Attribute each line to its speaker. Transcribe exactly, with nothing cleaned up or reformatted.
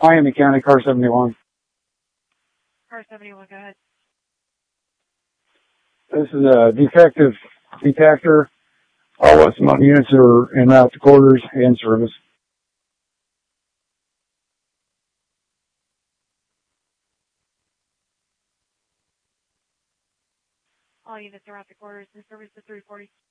Speaker 1: Miami County, car seventy-one.
Speaker 2: Car seventy-one, go ahead.
Speaker 1: This is a defective detector. All Westmont units are en route to quarters and service.
Speaker 2: All units are at the quarters and service to three forty.